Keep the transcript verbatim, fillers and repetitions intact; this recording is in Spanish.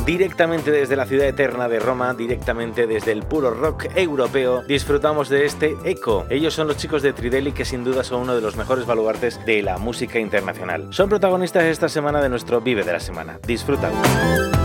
directamente desde la ciudad eterna de Roma, directamente desde el puro rock europeo, disfrutamos de este Echo. Ellos son los chicos de Tridelli, que sin duda son uno de los mejores baluartes de la música internacional. Son protagonistas esta semana de nuestro Vive de la Semana. Disfrútalo.